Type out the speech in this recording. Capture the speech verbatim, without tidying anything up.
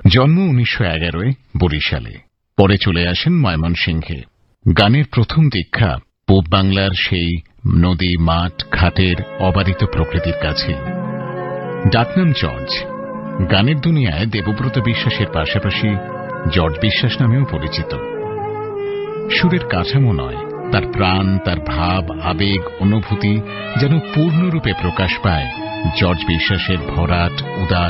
জন্ম উনিশশো এগারোয় বরিশালে, পরে চলে আসেন ময়মনসিংহে। গানের প্রথম দীক্ষা পূব বাংলার সেই নদী, মাঠ, ঘাটের অবারিত প্রকৃতির কাছে। ডাকনাম জর্জ। গানের দুনিয়ায় দেবব্রত বিশ্বাসের পাশাপাশি জর্জ বিশ্বাস নামেও পরিচিত। সুরের কাঠামো নয়, তার প্রাণ, তার ভাব, আবেগ, অনুভূতি যেন পূর্ণরূপে প্রকাশ পায় জর্জ বিশ্বাসের ভরাট, উদার